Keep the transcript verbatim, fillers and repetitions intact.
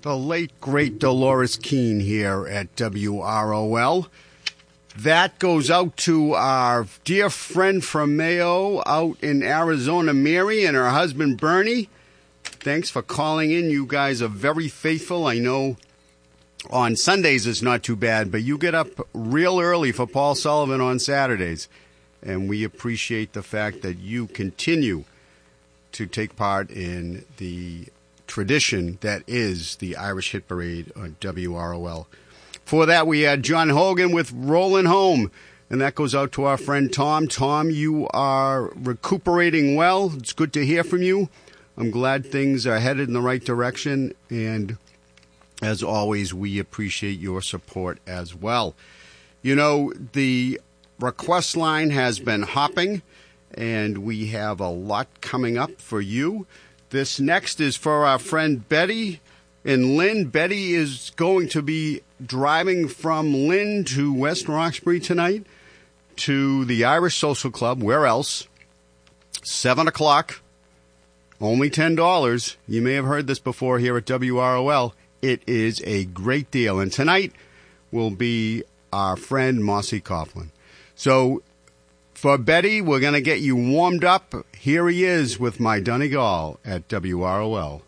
The late, great Dolores Keene here at W R O L. That goes out to our dear friend from Mayo out in Arizona, Mary, and her husband, Bernie. Thanks for calling in. You guys are very faithful. I know on Sundays it's not too bad, but you get up real early for Paul Sullivan on Saturdays. And we appreciate the fact that you continue to take part in the tradition that is the Irish Hit Parade on W R O L. For that, we had John Hogan with Rollin' Home, and that goes out to our friend Tom. Tom, you are recuperating well. It's good to hear from you. I'm glad things are headed in the right direction, and as always, we appreciate your support as well. You know, the request line has been hopping, and we have a lot coming up for you. This next is for our friend Betty in Lynn. Betty is going to be driving from Lynn to West Roxbury tonight to the Irish Social Club. Where else? Seven o'clock. Only ten dollars. You may have heard this before here at W R O L. It is a great deal. And tonight will be our friend Mossy Coughlin. So for Betty, we're going to get you warmed up. Here he is with My Donegal at W R O L.